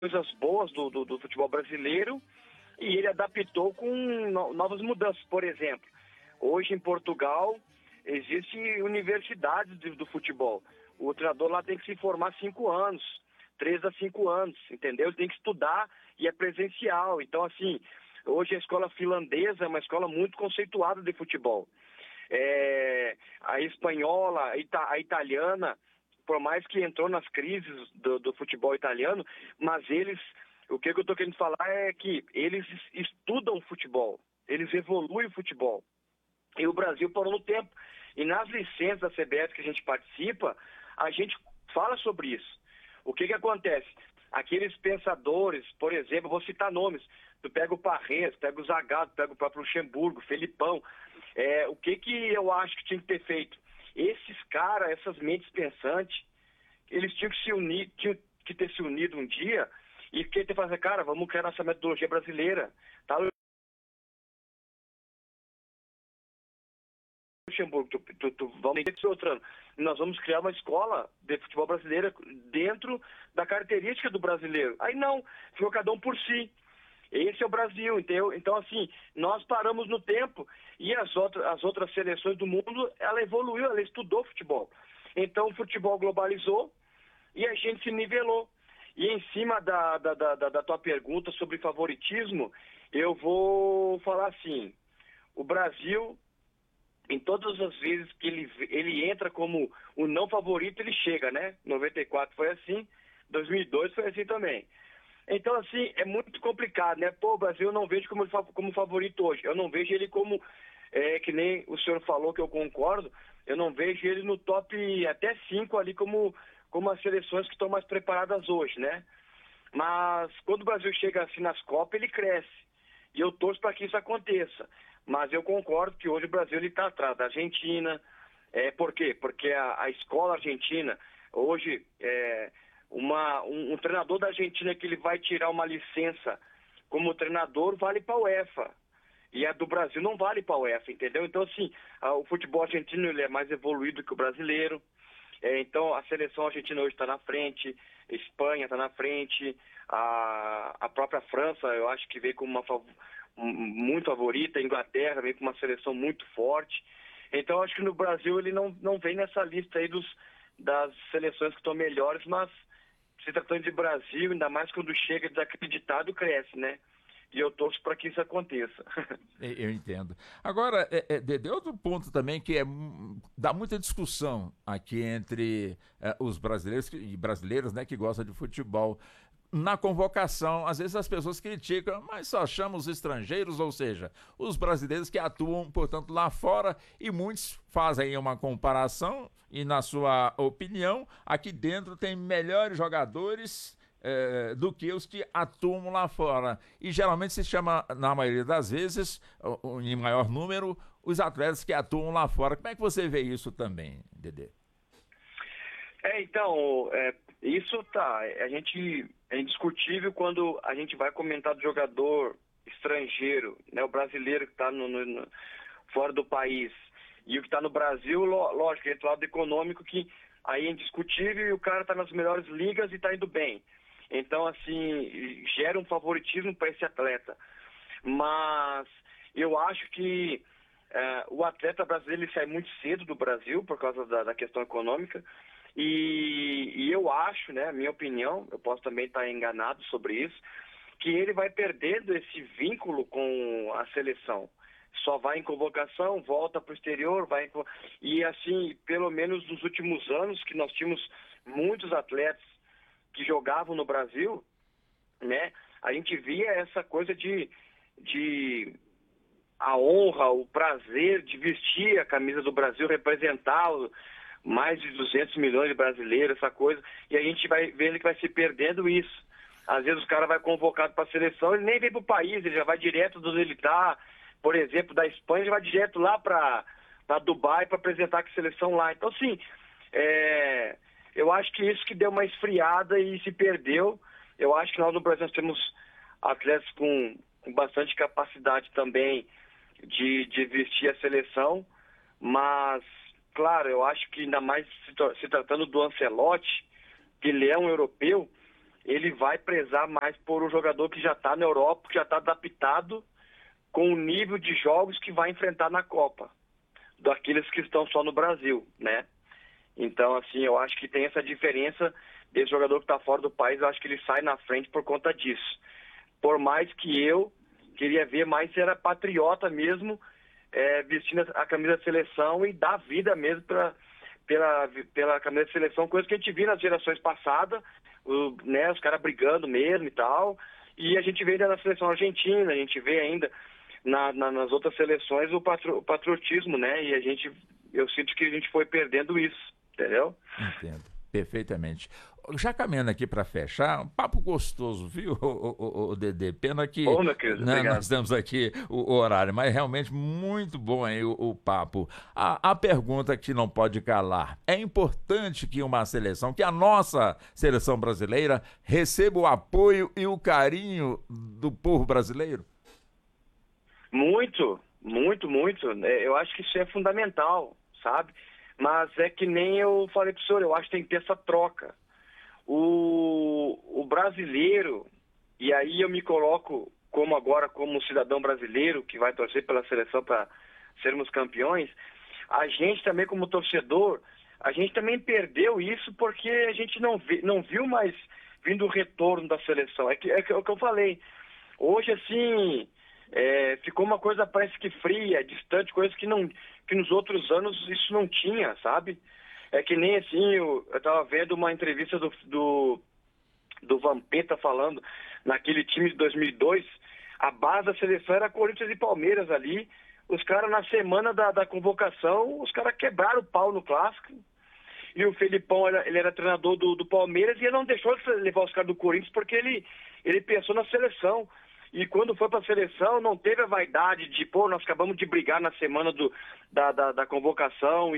coisas boas do futebol brasileiro e ele adaptou com novas mudanças. Por exemplo, hoje em Portugal existem universidades do futebol. O treinador lá tem que se formar 5 anos, 3 a 5 anos, entendeu? Ele tem que estudar e é presencial. Então, assim, hoje a escola finlandesa é uma escola muito conceituada de futebol. A espanhola, a italiana, por mais que entrou nas crises do futebol italiano, mas o que eu estou querendo falar é que eles estudam futebol, eles evoluem o futebol. E o Brasil parou no tempo. E nas licenças da CBF que a gente participa, a gente fala sobre isso. O que acontece? Aqueles pensadores, por exemplo, vou citar nomes, tu pega o Parreira, pega o Zagallo, pega o próprio Luxemburgo, Felipão, o que eu acho que tinha que ter feito? Esses caras, essas mentes pensantes, eles tinham que se unir, tinham que ter se unido um dia e ter fazer, cara, vamos criar nossa metodologia brasileira, tá? Luxemburgo, vamos nós vamos criar uma escola de futebol brasileira dentro da característica do brasileiro. Aí não, ficou cada um por si. Esse é o Brasil, entendeu? Então, assim, nós paramos no tempo e as outras seleções do mundo, ela evoluiu, ela estudou futebol. Então, o futebol globalizou e a gente se nivelou. E em cima da tua pergunta sobre favoritismo, eu vou falar assim, o Brasil, em todas as vezes que ele entra como o não favorito, ele chega, né? 94 foi assim, 2002 foi assim também. Então, assim, é muito complicado, né? Pô, o Brasil eu não vejo como favorito hoje. Eu não vejo ele como, que nem o senhor falou, que eu concordo, eu não vejo ele no top até 5 ali como as seleções que estão mais preparadas hoje, né? Mas quando o Brasil chega assim nas Copas, ele cresce. E eu torço para que isso aconteça. Mas eu concordo que hoje o Brasil está atrás da Argentina. Por quê? Porque a escola argentina, hoje, um treinador da Argentina que ele vai tirar uma licença como treinador vale para a UEFA. E a do Brasil não vale para a UEFA, entendeu? Então, assim, o futebol argentino ele é mais evoluído que o brasileiro. Então, a seleção argentina hoje está na frente, a Espanha está na frente, a própria França, eu acho que veio como muito favorita, a Inglaterra veio com uma seleção muito forte. Então, eu acho que no Brasil ele não vem nessa lista aí das seleções que estão melhores, mas se tratando de Brasil, ainda mais quando chega desacreditado, cresce, né? E eu torço para que isso aconteça. Eu entendo. Agora, de outro ponto também que dá muita discussão aqui entre os brasileiros e brasileiras, né, que gostam de futebol. Na convocação, às vezes as pessoas criticam, mas só chamam os estrangeiros, ou seja, os brasileiros que atuam, portanto, lá fora, e muitos fazem uma comparação e, na sua opinião, aqui dentro tem melhores jogadores do que os que atuam lá fora. E geralmente se chama, na maioria das vezes, em maior número, os atletas que atuam lá fora. Como é que você vê isso também, Dedê? Então, isso é indiscutível quando a gente vai comentar do jogador estrangeiro, né, o brasileiro que está fora do país, e o que está no Brasil, lógico, entra o lado econômico, que aí é indiscutível e o cara está nas melhores ligas e está indo bem. Então, assim, gera um favoritismo para esse atleta. Mas eu acho que o atleta brasileiro ele sai muito cedo do Brasil por causa da questão econômica. E eu acho, né, minha opinião, eu posso também estar enganado sobre isso, que ele vai perdendo esse vínculo com a seleção. Só vai em convocação, volta para o exterior, e assim, pelo menos nos últimos anos, que nós tínhamos muitos atletas que jogavam no Brasil, né, a gente via essa coisa de a honra, o prazer de vestir a camisa do Brasil, representar mais de 200 milhões de brasileiros, essa coisa, e a gente vai vendo que vai se perdendo isso. Às vezes o cara vai convocado para a seleção, ele nem vem para o país, ele já vai direto de onde ele está, por exemplo, da Espanha, ele vai direto lá para Dubai para apresentar a seleção lá. Então, assim, eu acho que isso que deu uma esfriada e se perdeu. Eu acho que nós no Brasil nós temos atletas com bastante capacidade também de vestir a seleção, mas claro, eu acho que ainda mais se tratando do Ancelotti, que ele é um europeu, ele vai prezar mais por um jogador que já está na Europa, que já está adaptado com o nível de jogos que vai enfrentar na Copa, daqueles que estão só no Brasil, né? Então, assim, eu acho que tem essa diferença desse jogador que está fora do país, eu acho que ele sai na frente por conta disso. Por mais que eu queria ver mais se era patriota mesmo, vestindo a camisa da seleção e dar vida mesmo pela camisa da seleção, coisa que a gente viu nas gerações passadas, né, os caras brigando mesmo e tal, e a gente vê ainda na seleção argentina, a gente vê ainda nas outras seleções o patriotismo, né, e eu sinto que a gente foi perdendo isso, entendeu? Entendo, perfeitamente. Já caminhando aqui para fechar, um papo gostoso, viu, o Dedê? Pena que meu querido, nós temos aqui o horário, mas realmente muito bom aí o papo. A pergunta que não pode calar: é importante que uma seleção, que a nossa seleção brasileira, receba o apoio e o carinho do povo brasileiro? Muito, muito, muito. Eu acho que isso é fundamental, sabe? Mas é que nem eu falei pro senhor, eu acho que tem que ter essa troca. O brasileiro, e aí eu me coloco como cidadão brasileiro que vai torcer pela seleção para sermos campeões, a gente também como torcedor, a gente também perdeu isso porque a gente não viu mais vindo o retorno da seleção. É o que eu falei. Hoje, assim, ficou uma coisa parece que fria, distante, coisa que nos outros anos isso não tinha, sabe? É que nem assim, eu estava vendo uma entrevista do Vampeta falando, naquele time de 2002, a base da seleção era Corinthians e Palmeiras ali, os caras na semana da convocação, os caras quebraram o pau no clássico, e o Felipão, ele era treinador do Palmeiras, e ele não deixou de levar os caras do Corinthians, porque ele pensou na seleção. E quando foi para a seleção, não teve a vaidade de, nós acabamos de brigar na semana da convocação.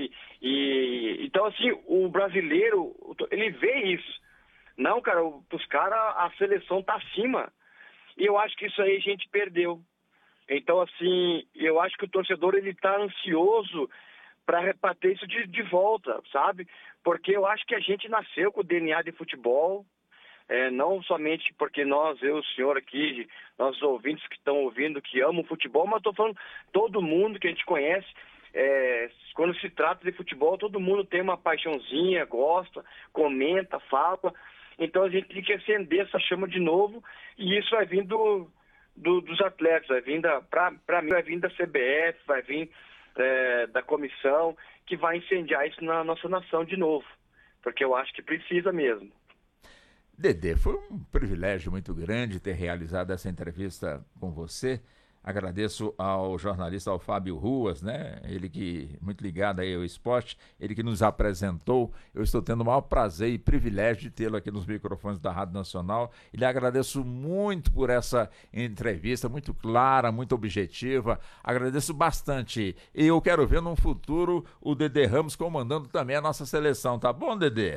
Então, assim, o brasileiro, ele vê isso. Não, cara, os caras, a seleção tá acima. E eu acho que isso aí a gente perdeu. Então, assim, eu acho que o torcedor, ele tá ansioso para ter isso de volta, sabe? Porque eu acho que a gente nasceu com o DNA de futebol. Não somente porque eu, o senhor aqui, nossos ouvintes que estão ouvindo, que amam futebol, mas estou falando todo mundo que a gente conhece, quando se trata de futebol, todo mundo tem uma paixãozinha, gosta, comenta, fala. Então a gente tem que acender essa chama de novo, e isso vai vir dos atletas, vai vir para mim, vai vir da CBF, vai vir da comissão, que vai incendiar isso na nossa nação de novo, porque eu acho que precisa mesmo. Dedê, foi um privilégio muito grande ter realizado essa entrevista com você. Agradeço ao jornalista, ao Fábio Ruas, né? Ele que muito ligado aí ao esporte, ele que nos apresentou. Eu estou tendo o maior prazer e privilégio de tê-lo aqui nos microfones da Rádio Nacional. E lhe agradeço muito por essa entrevista, muito clara, muito objetiva. Agradeço bastante. E eu quero ver no futuro o Dedê Ramos comandando também a nossa seleção, tá bom, Dedê?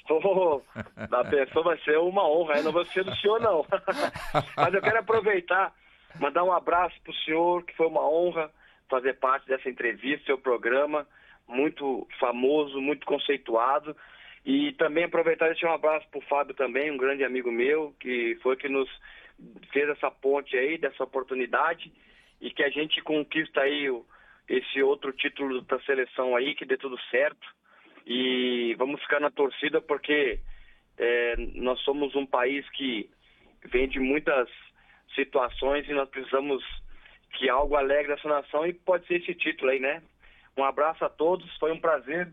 Da pessoa vai ser uma honra, eu não vou ser do senhor não. Mas eu quero aproveitar, mandar um abraço pro senhor, que foi uma honra fazer parte dessa entrevista, seu programa, muito famoso, muito conceituado. E também aproveitar e deixar um abraço pro Fábio também, um grande amigo meu, que foi que nos fez essa ponte aí, dessa oportunidade, e que a gente conquista aí esse outro título da seleção aí, que dê tudo certo. E vamos ficar na torcida porque nós somos um país que vem de muitas situações e nós precisamos que algo alegre essa nação, e pode ser esse título aí, né? Um abraço a todos, foi um prazer.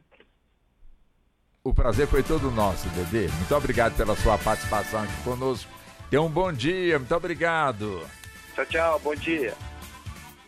O prazer foi todo nosso, Dedê. Muito obrigado pela sua participação aqui conosco. Tenha um bom dia, muito obrigado. Tchau, tchau, bom dia.